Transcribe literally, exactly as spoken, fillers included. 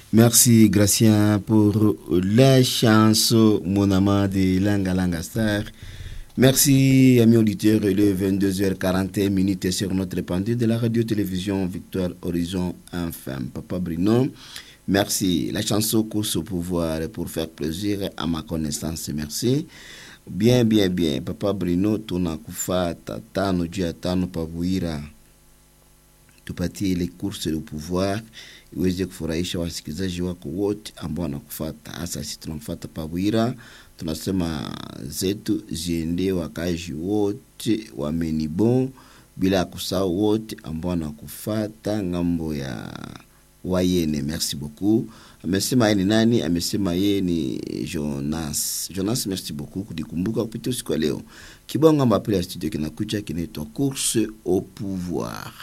Merci Gracien pour la chanson Mon amant de Langa Langa Star. Merci amis auditeurs, il est vingt-deux heures quarante minutes sur notre pendule de la radio-télévision Victoire Horizon Enfin. Papa Bruno, merci. La chanson Course au pouvoir pour faire plaisir à ma connaissance, merci. Bien, bien, bien. Papa Bruno, tunakufata tano juu ya tano pavuira. Tupatie ile course au pouvoir iweze kufurahisha wasikilizaji wako wote ambao wanakufuata. Hasa sisi tunakufuata pavuira. Tunasema zetu ziende wakaji wote wa Menibon bila kusahau wote ambao wanakufuata ngambo ya Wayene. Merci beaucoup. Amesema yeye ni nani? Amesema yeye ni Jonas. Jonas, merci beaucoup kudikumbuka kupitia siku leo. Kibonga mbapele ya studio kinakucha kinaitwa Course au pouvoir.